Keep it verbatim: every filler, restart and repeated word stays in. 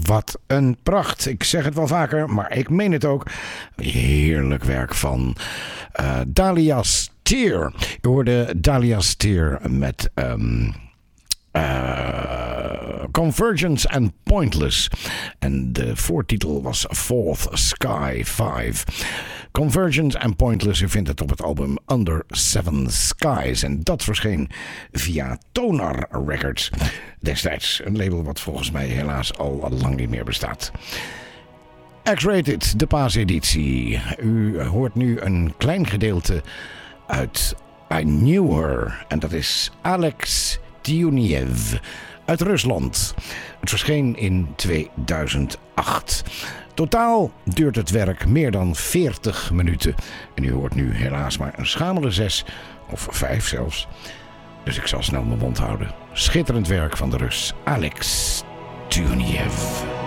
Wat een pracht. Ik zeg het wel vaker, maar ik meen het ook. Heerlijk werk van uh, Dahlia Steer. Je hoorde Dahlia Steer met Um, Uh, Convergence and Pointless. En de voortitel was Fourth Sky vijf. Convergence and Pointless, u vindt het op het album Under Seven Skies. En dat verscheen via Tonar Records. Destijds een label wat volgens mij helaas al lang niet meer bestaat. X-Rated, de paaseditie. U hoort nu een klein gedeelte uit I Knew Her. En dat is Alex Tiuniev uit Rusland. Het verscheen in tweeduizend acht. Totaal duurt het werk meer dan veertig minuten. En u hoort nu helaas maar een schamele zes of vijf zelfs. Dus ik zal snel mijn mond houden. Schitterend werk van de Rus Alex Tiuniev.